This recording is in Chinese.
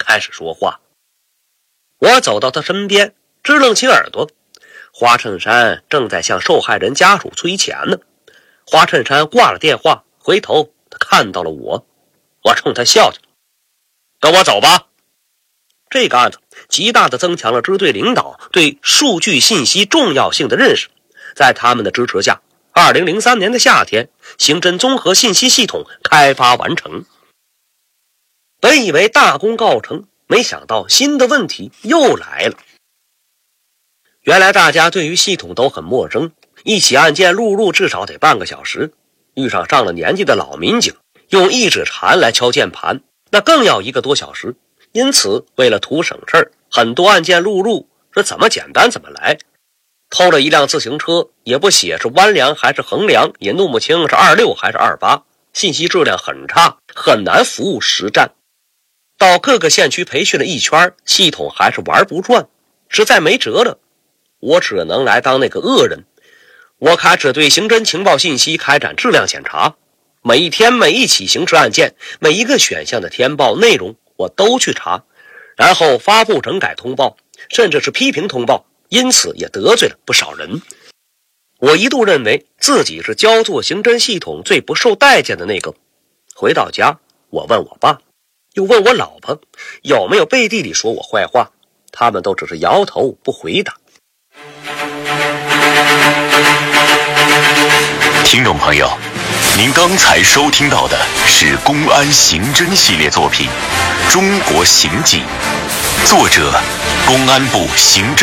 开始说话。我走到他身边，支棱起耳朵，花衬衫正在向受害人家属催钱呢。花衬衫挂了电话，回头他看到了我，我冲他笑笑，跟我走吧。这个案子极大地增强了支队领导对数据信息重要性的认识。在他们的支持下，2003年的夏天，刑侦综合信息系统开发完成。本以为大功告成，没想到新的问题又来了。原来大家对于系统都很陌生，一起案件录入至少得半个小时，遇上上了年纪的老民警，用一指禅来敲键盘，那更要1个多小时。因此为了图省事儿，很多案件录入是怎么简单怎么来。偷了一辆自行车，也不写是弯梁还是横梁，也弄不清是26还是28，信息质量很差，很难服务实战。到各个县区培训了一圈，系统还是玩不转，实在没辙了，我只能来当那个恶人。我开始对刑侦情报信息开展质量检查，每一天每一起刑事案件，每一个选项的填报内容我都去查，然后发布整改通报，甚至是批评通报，因此也得罪了不少人。我一度认为自己是交做刑侦系统最不受待见的那个。回到家，我问我爸，又问我老婆，有没有背地里说我坏话，他们都只是摇头不回答。 听众朋友，您刚才收听到的是公安刑侦系列作品《中国刑警》，作者公安部刑侦